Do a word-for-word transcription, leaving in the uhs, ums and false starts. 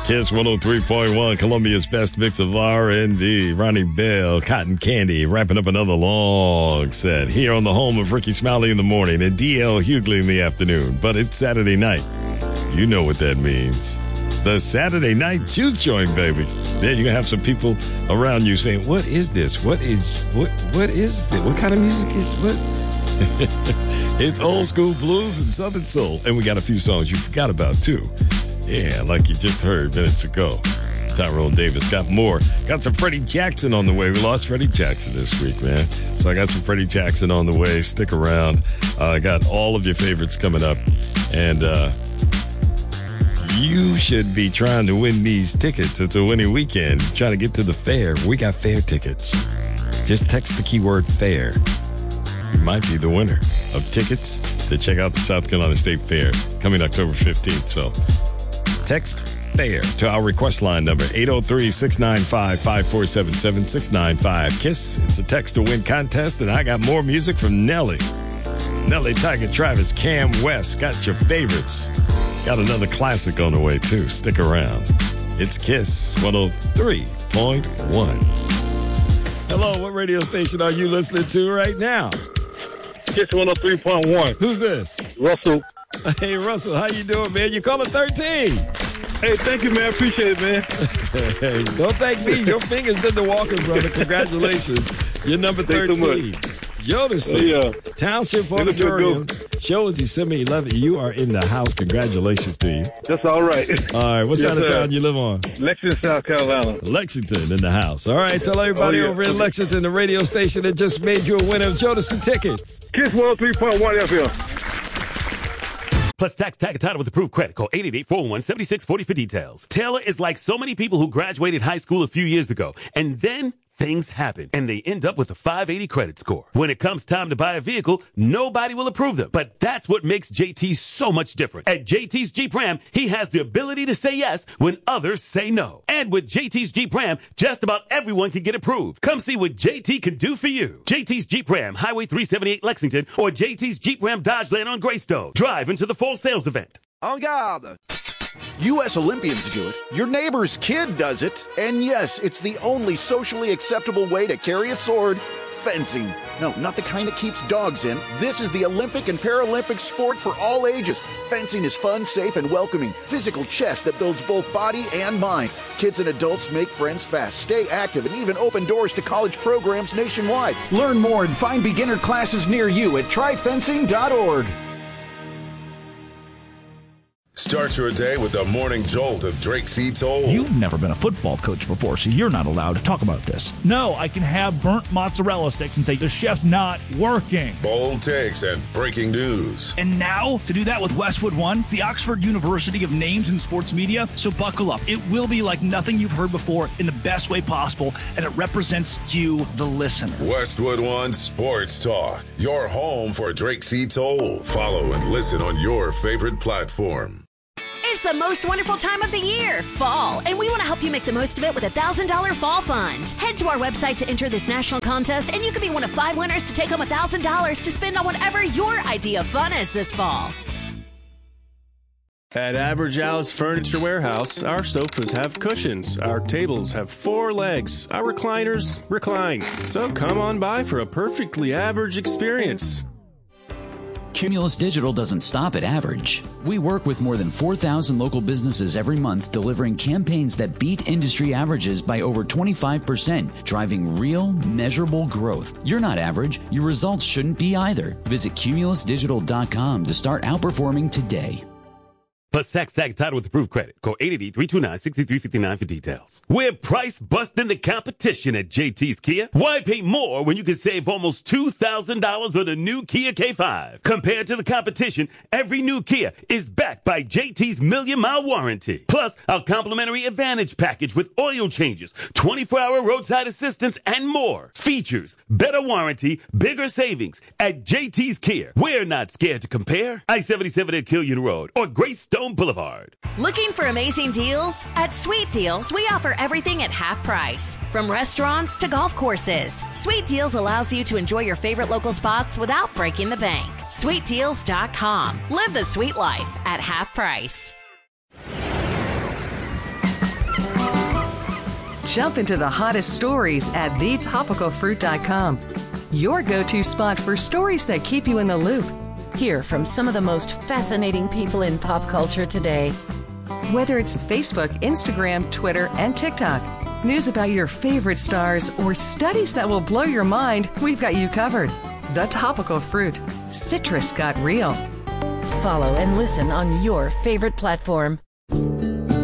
Kiss one oh three point one, Columbia's best mix of R and B. Ronnie Bell, Cotton Candy, wrapping up another long set here on the home of Ricky Smiley in the morning and D L Hughley in the afternoon. But it's Saturday night. You know what that means. The Saturday night juke joint, baby. There you're going to have some people around you saying, what is this? What is, what, what is this? What kind of music is, what? It's old school blues and southern soul. And we got a few songs you forgot about, too. Yeah, like you just heard minutes ago. Tyrone Davis got more. Got some Freddie Jackson on the way. We lost Freddie Jackson this week, man. So I got some Freddie Jackson on the way. Stick around. I uh, got all of your favorites coming up. And uh, you should be trying to win these tickets. It's a winning weekend. Trying to get to the fair. We got fair tickets. Just text the keyword fair. You might be the winner of tickets to check out the South Carolina State Fair coming October fifteenth. So text FAIR to our request line number, eight oh three, six nine five, five four seven seven, six nine five. KISS, it's a text to win contest, and I got more music from Nelly. Nelly, Tiger, Travis, Cam West, got your favorites. Got another classic on the way, too. Stick around. It's KISS one oh three point one. Hello, what radio station are you listening to right now? KISS one oh three point one. Who's this? Russell. Hey, Russell, how you doing, man? You calling thirteen. Hey, thank you, man. Appreciate it, man. Hey, don't thank me. Your fingers did the walking, brother. Congratulations. You're number thirteen. Jodeci, yeah. Township Auditorium. Show is December eleventh. You are in the house. Congratulations to you. That's all right. All right. What Yes, side of sir. town you live on? Lexington, South Carolina. Lexington in the house. All right. Tell everybody Oh, yeah. over in Lexington, the radio station that just made you a winner of Jodeci tickets. KISS one oh three point one F M. Plus tax, tag, and title with approved credit. Call eight eight eight, four one one, seven six four zero for details. Taylor is like so many people who graduated high school a few years ago, and then things happen, and they end up with a five eighty credit score. When it comes time to buy a vehicle, nobody will approve them. But that's what makes J T so much different. At J T's Jeep Ram, he has the ability to say yes when others say no. And with J T's Jeep Ram, just about everyone can get approved. Come see what J T can do for you. J T's Jeep Ram, Highway three seventy-eight Lexington, or J T's Jeep Ram Dodgeland on Greystone. Drive into the fall sales event. En garde! U S Olympians do it, your neighbor's kid does it, and yes, it's the only socially acceptable way to carry a sword, fencing. No, not the kind that keeps dogs in. This is the Olympic and Paralympic sport for all ages. Fencing is fun, safe, and welcoming. Physical chess that builds both body and mind. Kids and adults make friends fast, stay active, and even open doors to college programs nationwide. Learn more and find beginner classes near you at try fencing dot org. Start your day with the morning jolt of Drake C. Toll. You've never been a football coach before, so you're not allowed to talk about this. No, I can have burnt mozzarella sticks and say the chef's not working. Bold takes and breaking news. And now, to do that with Westwood One, the Oxford University of Names in Sports Media. So buckle up. It will be like nothing you've heard before in the best way possible, and it represents you, the listener. Westwood One Sports Talk, your home for Drake C. Toll. Follow and listen on your favorite platform. It's the most wonderful time of the year, fall, and we want to help you make the most of it with a one thousand dollars fall fund. Head to our website to enter this national contest, and you could be one of five winners to take home one thousand dollars to spend on whatever your idea of fun is this fall. At Average Al's Furniture Warehouse, our sofas have cushions, our tables have four legs, our recliners recline. So come on by for a perfectly average experience. Cumulus Digital doesn't stop at average. We work with more than four thousand local businesses every month, delivering campaigns that beat industry averages by over twenty-five percent, driving real, measurable growth. You're not average. Your results shouldn't be either. Visit cumulus digital dot com to start outperforming today. Plus tax, tag, and title with approved credit. Call eight eight eight, three two nine, six three five nine for details. We're price busting the competition at J T's Kia. Why pay more when you can save almost two thousand dollars on a new Kia K five? Compared to the competition, every new Kia is backed by J T's Million Mile Warranty. Plus, our complimentary Advantage package with oil changes, twenty-four hour roadside assistance, and more. Features, better warranty, bigger savings. At J T's Kia, we're not scared to compare. I seventy-seven at Killian Road or Greystone Boulevard. Looking for amazing deals? At Sweet Deals, we offer everything at half price. From restaurants to golf courses, Sweet Deals allows you to enjoy your favorite local spots without breaking the bank. sweet deals dot com. Live the sweet life at half price. Jump into the hottest stories at the topical fruit dot com. Your go-to spot for stories that keep you in the loop. Hear from some of the most fascinating people in pop culture today. Whether it's Facebook, Instagram, Twitter, and TikTok, news about your favorite stars, or studies that will blow your mind, we've got you covered. The Topical Fruit. Citrus got real. Follow and listen on your favorite platform.